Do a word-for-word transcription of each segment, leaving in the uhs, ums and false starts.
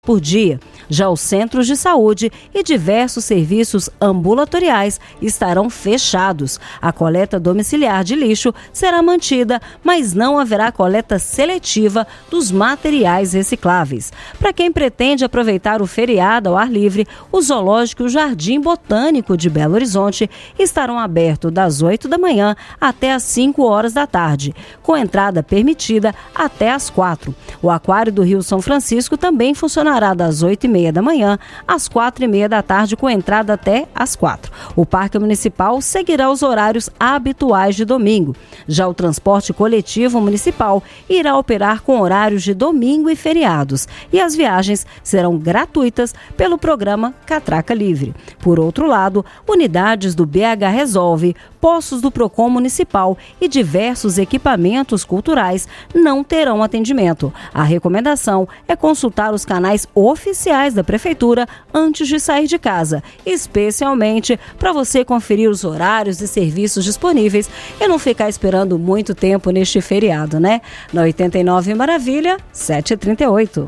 por dia. Já os centros de saúde e diversos serviços ambulatoriais estarão fechados. A coleta domiciliar de lixo será mantida, mas não haverá coleta seletiva dos materiais recicláveis. Para quem pretende aproveitar o feriado ao ar livre, o Zoológico e o Jardim Botânico de Belo Horizonte estarão abertos das oito da manhã até às cinco horas da tarde, com entrada permitida até às quatro. O Aquário do Rio São Francisco também funcionará das oito e meia da manhã às quatro e meia da tarde, com entrada até às quatro. O Parque Municipal seguirá os horários habituais de domingo. Já o transporte coletivo municipal irá operar com horários de domingo e feriados, e as viagens serão gratuitas pelo programa Catraca Livre. Por outro lado, unidades do B H Resolve, postos do Procon Municipal e diversos equipamentos culturais não terão atendimento. A recomendação é consultar os canais oficiais da Prefeitura antes de sair de casa, especialmente para você conferir os horários e serviços disponíveis e não ficar esperando muito tempo neste feriado, né? Na oitenta e nove Maravilha, sete e trinta e oito.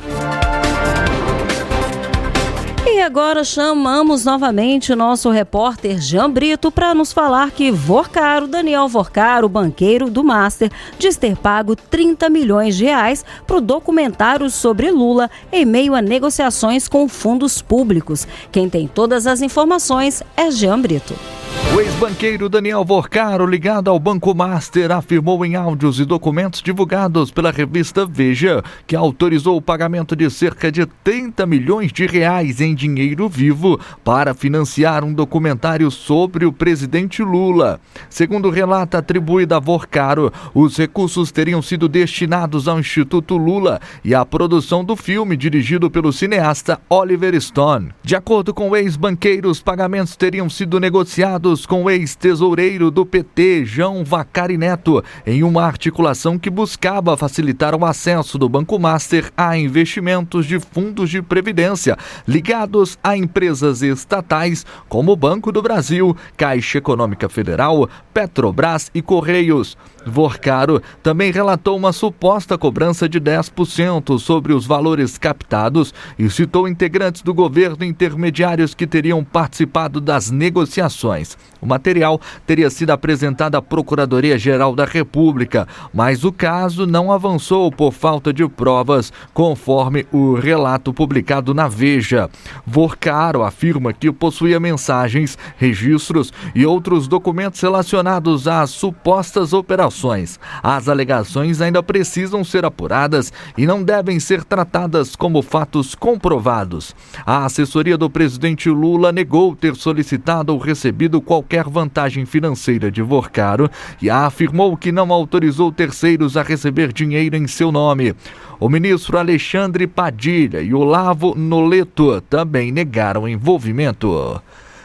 E agora chamamos novamente o nosso repórter Jean Brito para nos falar que Vorcaro, Daniel Vorcaro, banqueiro do Master, diz ter pago trinta milhões de reais para o documentário sobre Lula em meio a negociações com fundos públicos. Quem tem todas as informações é Jean Brito. O ex-banqueiro Daniel Vorcaro, ligado ao Banco Master, afirmou em áudios e documentos divulgados pela revista Veja que autorizou o pagamento de cerca de trinta milhões de reais em dinheiro vivo para financiar um documentário sobre o presidente Lula. Segundo relata atribuído a Vorcaro, os recursos teriam sido destinados ao Instituto Lula e à produção do filme dirigido pelo cineasta Oliver Stone. De acordo com o ex-banqueiro, os pagamentos teriam sido negociados com o ex-tesoureiro do P T, João Vacari Neto, em uma articulação que buscava facilitar o acesso do Banco Master a investimentos de fundos de previdência ligados a empresas estatais como o Banco do Brasil, Caixa Econômica Federal, Petrobras e Correios. Vorcaro também relatou uma suposta cobrança de dez por cento sobre os valores captados e citou integrantes do governo e intermediários que teriam participado das negociações. O material teria sido apresentado à Procuradoria-Geral da República, mas o caso não avançou por falta de provas, conforme o relato publicado na Veja. Vorcaro afirma que possuía mensagens, registros e outros documentos relacionados às supostas operações. As alegações ainda precisam ser apuradas e não devem ser tratadas como fatos comprovados. A assessoria do presidente Lula negou ter solicitado ou recebido qualquer vantagem financeira de Vorcaro e afirmou que não autorizou terceiros a receber dinheiro em seu nome. O ministro Alexandre Padilha e Olavo Noleto também negaram envolvimento.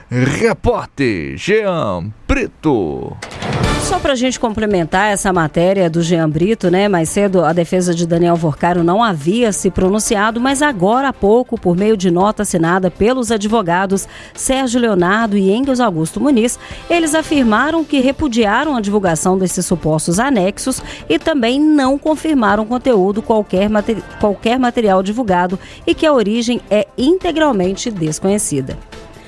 Repórter Jean Brito. Só para a gente complementar essa matéria do Jean Brito, né? Mais cedo a defesa de Daniel Vorcaro não havia se pronunciado, mas agora há pouco, por meio de nota assinada pelos advogados Sérgio Leonardo e Engels Augusto Muniz, eles afirmaram que repudiaram a divulgação desses supostos anexos e também não confirmaram conteúdo qualquer, materi- qualquer material divulgado e que a origem é integralmente desconhecida.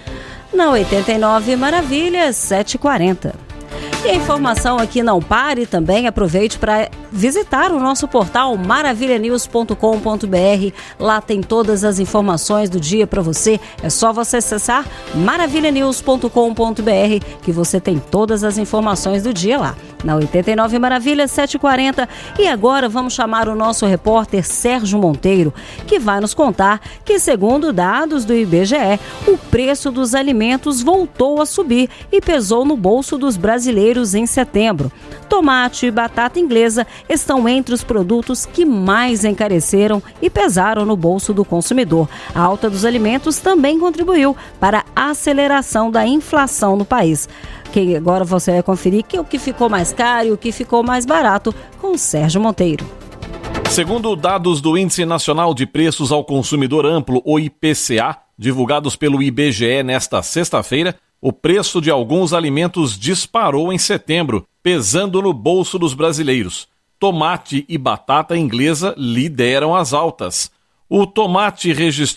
Na oitenta e nove Maravilhas, sete e quarenta. E a informação aqui não pare também, aproveite para visitar o nosso portal maravilha news ponto com ponto b r. Lá tem todas as informações do dia para você. É só você acessar maravilha news ponto com ponto b r que você tem todas as informações do dia lá. Na oitenta e nove Maravilhas, sete e quarenta. E agora vamos chamar o nosso repórter Sérgio Monteiro, que vai nos contar que, segundo dados do I B G E, o preço dos alimentos voltou a subir e pesou no bolso dos brasileiros em setembro. Tomate e batata inglesa estão entre os produtos que mais encareceram e pesaram no bolso do consumidor. A alta dos alimentos também contribuiu para a aceleração da inflação no país. Que agora você vai conferir que o que ficou mais caro e o que ficou mais barato com o Sérgio Monteiro. Segundo dados do Índice Nacional de Preços ao Consumidor Amplo, o I P C A, divulgados pelo I B G E nesta sexta-feira, o preço de alguns alimentos disparou em setembro, pesando no bolso dos brasileiros. Tomate e batata inglesa lideram as altas. O tomate registrou